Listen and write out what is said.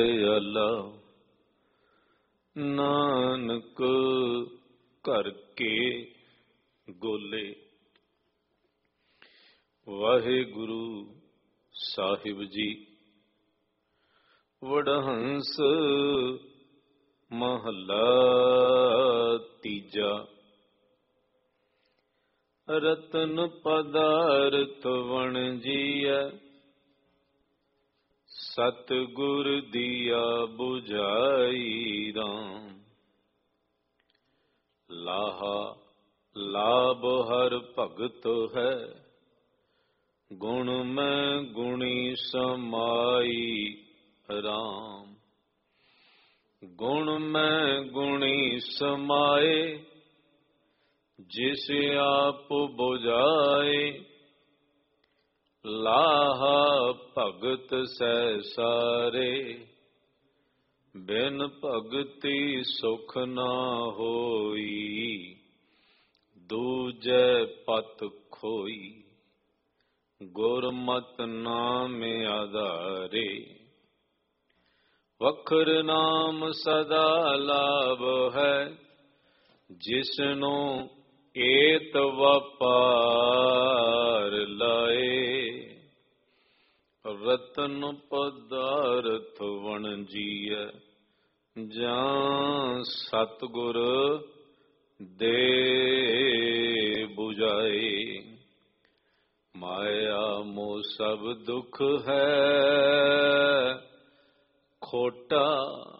ਅੱਲਾ ਨਾਨਕ ਘਰ ਕੇ ਗੋਲੇ। ਵਾਹਿਗੁਰੂ ਸਾਹਿਬ ਜੀ। ਵਡਹੰਸ ਮਹੱਲਾ ਤੀਜਾ। ਰਤਨ ਪਦਾਰਥ ਵਣਜੀਐ, ਸਤਿਗੁਰ ਦੀਆ ਬੁਝਾਈ ਰਾਮ। ਲਾਹਾ ਲਾਭ ਹਰ ਭਗਤ ਹੈ, ਗੁਣ ਮੈਂ ਗੁਣੀ ਸਮਾਈ ਰਾਮ। ਗੁਣ ਮੈਂ ਗੁਣੀ ਸਮਾਏ, ਜਿਸ ਆਪ ਬੁਝਾਏ। ਲਾਹਾ ਭਗਤ ਸਹਿ ਸਾਰੇ, ਬਿਨ ਭਗਤੀ ਸੁਖ ਨਾ ਹੋਈ। ਦੂਜੈ ਪਤ ਖੋਈ, ਗੁਰਮਤਿ ਨਾਮ ਆਧਾਰੇ। ਵਖਰ ਨਾਮ ਸਦਾ ਲਾਭ ਹੈ, ਜਿਸਨੂੰ ਏਤ ਵਪਾਰ ਲਾਏ। ਰਤਨ ਪਦਾਰਥ ਵਣਜੀਐ, ਜਾਂ ਸਤਿਗੁਰ ਦੇ ਬੁਝਾਏ। ਮਾਇਆ ਮੋਹ ਸਭ ਦੁਖ ਹੈ, ਖੋਟਾ